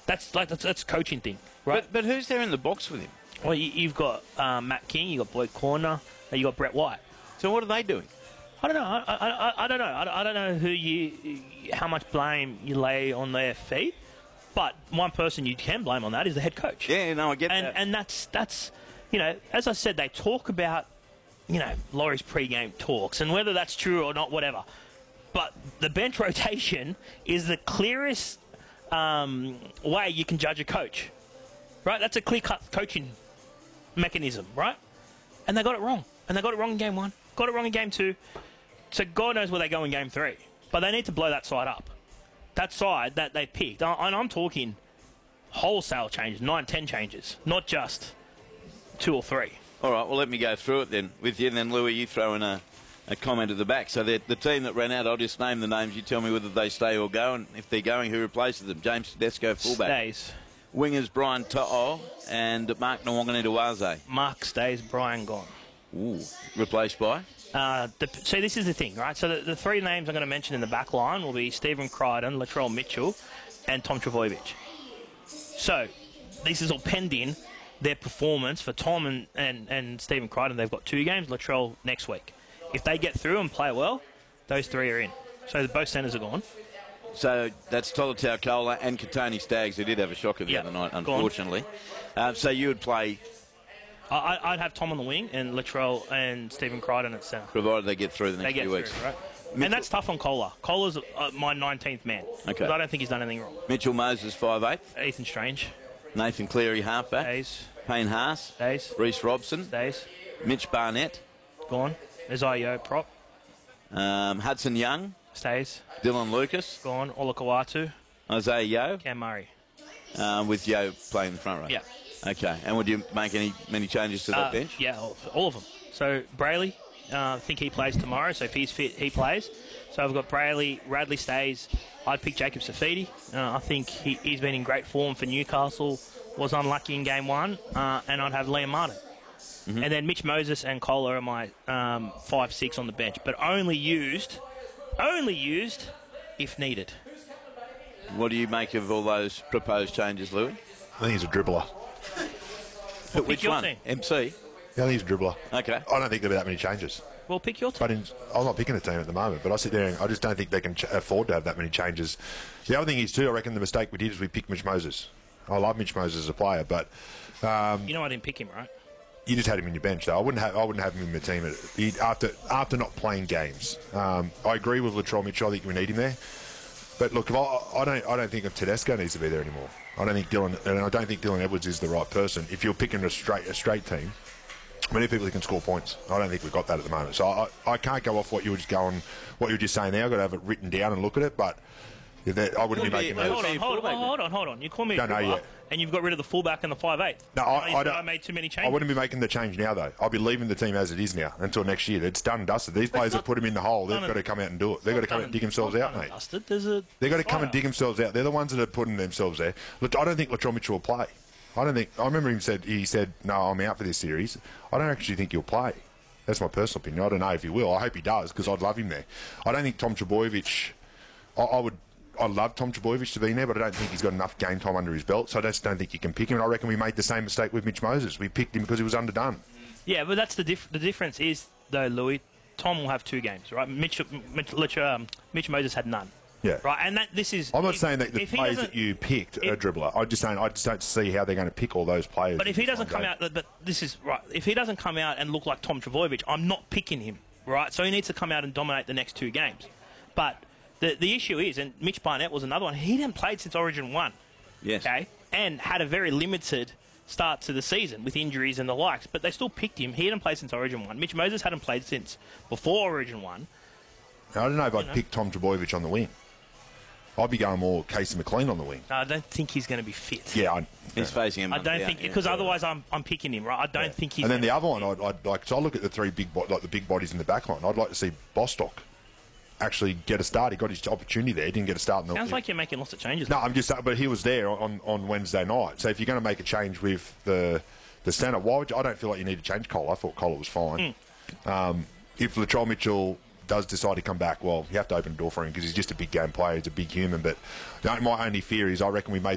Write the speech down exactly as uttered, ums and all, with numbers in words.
That's like that's, that's a coaching thing, right? But, but who's there in the box with him? Well, you, you've got um, Matt King, you've got Blake Corner, and you've got Brett White. So what are they doing? I don't know. I, I, I, I don't know. I, I don't know who you, how much blame you lay on their feet. But one person you can blame on that is the head coach. Yeah, no, I get and, that. And that's that's you know, as I said, they talk about you know Laurie's pre-game talks and whether that's true or not, whatever. But the bench rotation is the clearest um, way you can judge a coach, right? That's a clear-cut coaching mechanism, right? And they got it wrong. And they got it wrong in game one. Got it wrong in game two. So God knows where they go in game three. But they need to blow that side up. That side that they picked. And I'm talking wholesale changes, nine, ten changes, not just two or three. All right, well, let me go through it then with you. And then, Louis, you throw in a, a comment at the back. So the team that ran out, I'll just name the names. You tell me whether they stay or go. And if they're going, who replaces them? James Tedesco, fullback. Stays. Wingers, Brian To'o and Mark Nwanganituwaze. Mark stays, Brian gone. Ooh. Replaced by? Uh, the, so this is the thing, right? So the, the three names I'm going to mention in the back line will be Stephen Crichton, Latrell Mitchell, and Tom Trbojevic. So this is all pending their performance for Tom and, and, and Stephen Crichton. They've got two games, Latrell next week. If they get through and play well, those three are in. So both centres are gone. So that's Tolutau Kola and Katoni Staggs, who did have a shocker the yep. other night, unfortunately. Uh, so you would play... I, I'd have Tom on the wing and Latrell and Stephen Crichton at centre. Provided they get through the next they get few through, weeks. Right? And that's tough on Kola. Kola's uh, my nineteenth man. Okay. I don't think he's done anything wrong. Mitchell Moses, five eight. Ethan Strange. Nathan Cleary, halfback. Stays. Payne Haas. Stays. Reece Robson. Stays. Mitch Barnett. Gone. Isaiah prop. Um, Hudson Young. Stays. Dylan Lucas. Gone. Ola Kawatu. Isaiah Yeo. Cam Murray. Um, with Yeo playing the front row. Yeah. Okay. And would you make any many changes to that uh, bench? Yeah, all, all of them. So Brayley, I uh, think he plays tomorrow. So if he's fit, he plays. So I've got Brayley, Radley stays. I'd pick Jacob Safidi. Uh, I think he, he's been in great form for Newcastle. Was unlucky in game one. Uh, and I'd have Liam Martin. Mm-hmm. And then Mitch Moses and Kola are my um, five six on the bench. But only used, only used if needed. What do you make of all those proposed changes, Louis? I think he's a dribbler. Well, Which one? Team. M C? Yeah, I think he's a dribbler. Okay. I don't think there'll be that many changes. Well, pick your team. But in, I'm not picking a team at the moment, but I sit there and I just don't think they can ch- afford to have that many changes. The other thing is, too, I reckon the mistake we did is we picked Mitch Moses. I love Mitch Moses as a player, but... Um, you know I didn't pick him, right? You just had him in your bench, though. I wouldn't have. I wouldn't have him in the team he, after after not playing games. Um, I agree with Latrell Mitchell. I think we need him there. But look, if I, I don't. I don't think Tedesco needs to be there anymore. I don't think Dylan. And I don't think Dylan Edwards is the right person. If you're picking a straight a straight team, many people who can score points. I don't think we've got that at the moment. So I, I can't go off what you were just going, what you were just saying now. I've got to have it written down and look at it. But that, I wouldn't be making. Wait, those. hold on, hold on, hold on, hold on. You call me a Don't know dribbler, yet. and you've got rid of the fullback and the five eight. No, I, I, don't, I made too many changes. I wouldn't be making the change now, though. I'll be leaving the team as it is now until next year. It's done and dusted. These players have put him in the hole. They've got to come out and do it. They've got to come out and dig themselves out, mate. Dusted. There's a They've got to come fire. and dig themselves out. They're the ones that are putting themselves there. Look, I don't think Latrell Mitchell will play. I don't think. I remember him said he said, "No, I'm out for this series." I don't actually think he'll play. That's my personal opinion. I don't know if he will. I hope he does because I'd love him there. I don't think Tom Trbojevic. I, I would. I love Tom Trbojevic to be in there, but I don't think he's got enough game time under his belt, so I just don't think you can pick him. And I reckon we made the same mistake with Mitch Moses. We picked him because he was underdone. Yeah, but that's the dif- the difference is, though, Louis, Tom will have two games, right? Mitch, Mitch, Mitch, um, Mitch Moses had none. Yeah. Right, and that this is... I'm not if, saying that the if he players doesn't- that you picked if- are dribbler. I'm just saying I just don't see how they're going to pick all those players. But if he doesn't come game. out... But this is... Right, if he doesn't come out and look like Tom Trbojevic, I'm not picking him, right? So he needs to come out and dominate the next two games. But the the issue is, and Mitch Barnett was another one, he hadn't played since Origin one. Yes. Okay? And had a very limited start to the season with injuries and the likes, but they still picked him. He hadn't played since Origin one. Mitch Moses hadn't played since before Origin one. I don't know if I'd know. pick Tom Trbojevic on the wing. I'd be going more Casey McLean on the wing. No, I don't think he's going to be fit. Yeah, I, He's facing him. I don't think because otherwise I'm I'm picking him, right? I don't yeah. think he's. And then the gonna other one, I'd, I'd like. So I look at the three big, bo- like the big bodies in the back line. I'd like to see Bostock actually get a start. He got his opportunity there. He didn't get a start. In the, Sounds like you're making lots of changes. no, I'm just. But he was there on, on Wednesday night. So if you're going to make a change with the the centre, why would you, I don't feel like you need to change Cole. I thought Cole was fine. Mm. Um, if Latrell Mitchell does decide to come back, well, you have to open the door for him because he's just a big game player. He's a big human. But my only fear is I reckon we made